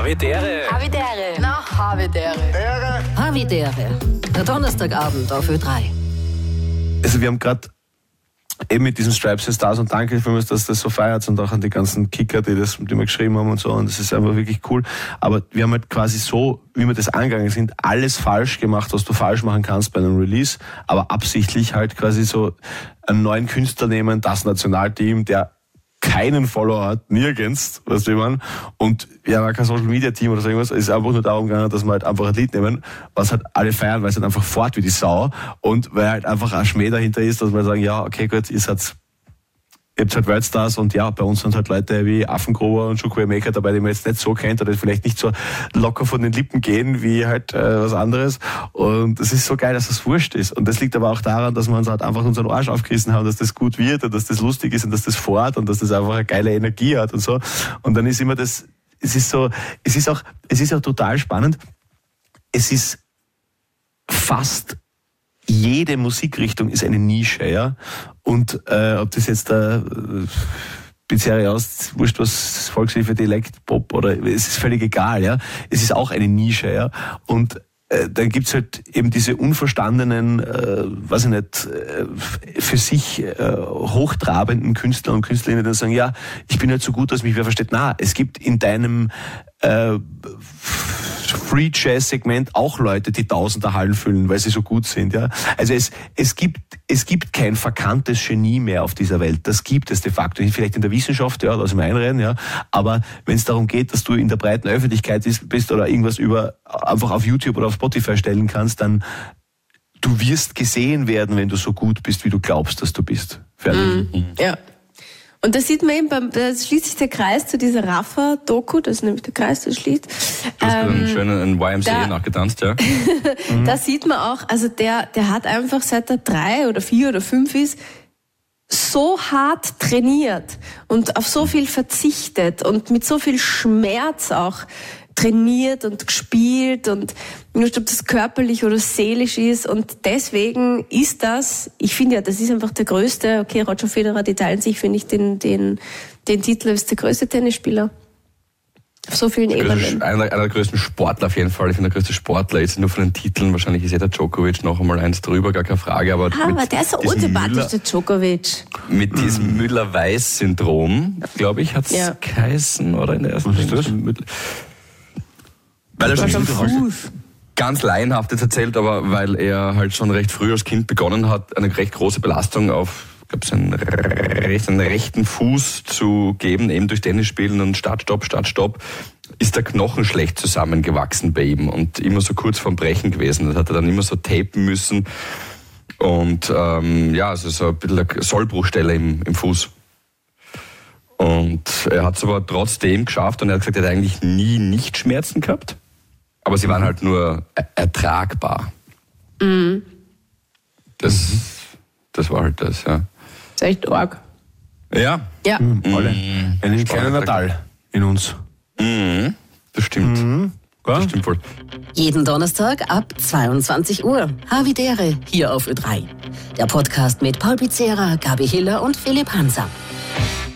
Havidere. Havidere. Na, Havidere. Ehre. Havidere. Der Donnerstagabend auf Ö3. Also wir haben gerade eben mit diesen Stripes and Stars und danke vielmals, dass das so feiert und auch an die ganzen Kicker, die mir geschrieben haben und so, und das ist einfach wirklich cool. Aber wir haben halt quasi so, wie wir das angegangen sind, alles falsch gemacht, was du falsch machen kannst bei einem Release, aber absichtlich halt quasi so einen neuen Künstler nehmen, das Nationalteam, der keinen Follower hat, nirgends, weißt du, wie man, und ja, kein Social Media Team oder so irgendwas, es ist einfach nur darum gegangen, dass wir halt einfach ein Lied nehmen, was halt alle feiern, weil es halt einfach fort wie die Sau und weil halt einfach ein Schmäh dahinter ist, dass wir sagen, ja, okay, gut, ihr habt halt Worldstars und ja, bei uns sind halt Leute wie Affengruber und Schukway Maker dabei, die man jetzt nicht so kennt oder vielleicht nicht so locker von den Lippen gehen wie halt was anderes, und es ist so geil, dass das wurscht ist, und das liegt aber auch daran, dass wir uns halt einfach unseren Arsch aufgerissen haben, dass das gut wird und dass das lustig ist und dass das fort und dass das einfach eine geile Energie hat und so, und dann ist immer das, es ist auch total spannend, es ist fast jede Musikrichtung ist eine Nische, ja. Und ob das jetzt Pizzeria aus, wurscht was, Volkshilfe, Dialekt, Pop oder es ist völlig egal, ja. Es ist auch eine Nische, ja. Und dann gibt's halt eben diese unverstandenen, weiß ich nicht, für sich hochtrabenden Künstler und Künstlerinnen, die sagen, ja, ich bin halt so gut, dass mich wer versteht. Na, es gibt in deinem Free Jazz Segment auch Leute, die tausender Hallen füllen, weil sie so gut sind, ja. Also es gibt kein verkanntes Genie mehr auf dieser Welt. Das gibt es de facto. Vielleicht in der Wissenschaft, ja, lass mich einreden, ja. Aber wenn es darum geht, dass du in der breiten Öffentlichkeit bist oder irgendwas einfach auf YouTube oder auf Spotify stellen kannst, dann du wirst gesehen werden, wenn du so gut bist, wie du glaubst, dass du bist. Fertig. Ja. Und da sieht man eben, da schließt sich der Kreis zu dieser Rafa-Doku, das ist nämlich der Kreis, der schließt. Du hast einen schönen YMCA nachgetanzt, ja. Da sieht man auch, also der hat einfach, seit er 3 oder 4 oder 5 ist, so hart trainiert und auf so viel verzichtet und mit so viel Schmerz auch trainiert und gespielt, und nicht, ob das körperlich oder seelisch ist, und deswegen ist das, ich finde ja, das ist einfach der größte, okay, Roger Federer, die teilen sich, finde ich, den Titel als der größte Tennisspieler. Auf so vielen Ebenen. Einer der größten Sportler auf jeden Fall. Ich finde, der größte Sportler jetzt nur von den Titeln. Wahrscheinlich ist der Djokovic noch einmal eins drüber, gar keine Frage. Aber der ist so unsympathisch, der Djokovic. Mit diesem Müller-Weiß-Syndrom, glaube ich, hat es geheißen, oder in der ersten weil er schon ganz laienhaft jetzt erzählt, aber weil er halt schon recht früh als Kind begonnen hat, eine recht große Belastung auf, ich glaube, seinen rechten Fuß zu geben, eben durch Tennisspielen und Start, Stopp, ist der Knochen schlecht zusammengewachsen bei ihm und immer so kurz vorm Brechen gewesen. Das hat er dann immer so tapen müssen und also so ein bisschen eine Sollbruchstelle im Fuß. Und er hat es aber trotzdem geschafft, und er hat gesagt, er hat eigentlich nie nicht Schmerzen gehabt. Aber sie waren halt nur ertragbar. Mhm. Das war halt das, ja. Das ist echt arg. Ja. Ja. Alle. Ein kleiner Natal in uns. Mhm. Das stimmt. Das stimmt voll. Jeden Donnerstag ab 22 Uhr. Havidere hier auf Ö3. Der Podcast mit Paul Pizzera, Gabi Hiller und Philipp Hanser.